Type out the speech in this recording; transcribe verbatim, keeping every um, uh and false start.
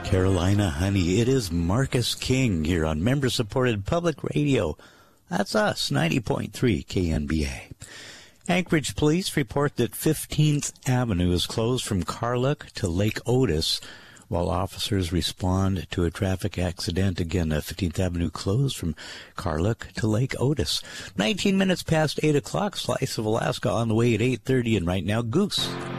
Carolina, honey, it is Marcus King here on member-supported public radio. That's us, ninety point three K N B A. Anchorage police report that fifteenth Avenue is closed from Carluck to Lake Otis while officers respond to a traffic accident. Again, uh, fifteenth Avenue closed from Carluck to Lake Otis. nineteen minutes past eight o'clock, Slice of Alaska on the way at eight thirty, and right now, Goose.